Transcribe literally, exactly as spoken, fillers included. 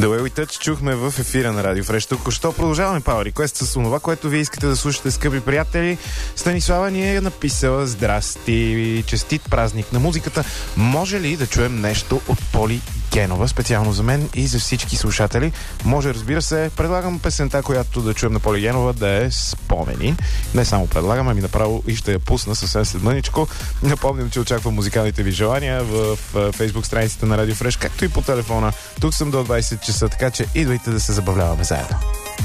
The Way We Touch чухме в ефира на Радио Фреш. Току-що продължаваме Power Request с онова, което вие искате да слушате, скъпи приятели. Станислава ни е написала: здрасти, честит празник на музиката. Може ли да чуем нещо от Поли Генова, специално за мен и за всички слушатели? Може, разбира се. Предлагам песента, която да чуем на Поли Генова, да е Спомени. Не само предлагам, ами направо и ще я пусна съвсем след мъничко. Напомням, че очаквам музикалните ви желания в Facebook страницата на Радио Фреш, както и по телефона. Тук съм до двайсет часа, така че идвайте да се забавляваме заедно.